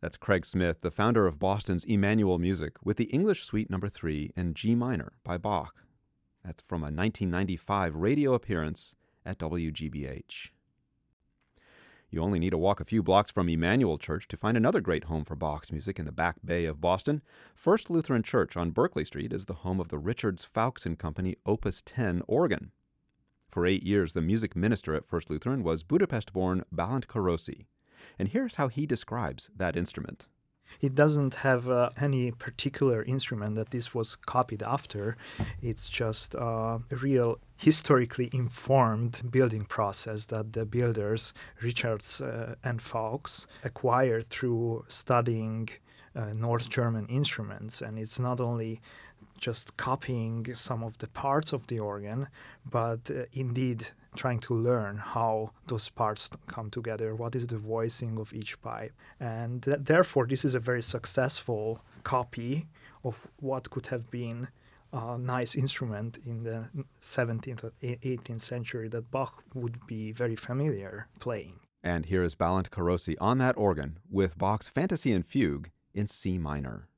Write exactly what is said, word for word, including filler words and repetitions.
That's Craig Smith, the founder of Boston's Emmanuel Music, with the English Suite Number three in G minor by Bach. That's from a nineteen ninety-five radio appearance at W G B H. You only need to walk a few blocks from Emmanuel Church to find another great home for Bach's music in the Back Bay of Boston. First Lutheran Church on Berkeley Street is the home of the Richards Fowkes and Company Opus ten organ. For eight years, the music minister at First Lutheran was Budapest-born Balint Karossi. And here's how he describes that instrument. It doesn't have uh, any particular instrument that this was copied after. It's just uh, a real historically informed building process that the builders, Richards uh, and Fowkes, acquired through studying uh, North German instruments. And it's not only just copying some of the parts of the organ, but uh, indeed trying to learn how those parts come together, what is the voicing of each pipe. And th- therefore, this is a very successful copy of what could have been a nice instrument in the seventeenth or eighteenth century that Bach would be very familiar playing. And here is Balint Karossi on that organ with Bach's Fantasy and Fugue in C minor.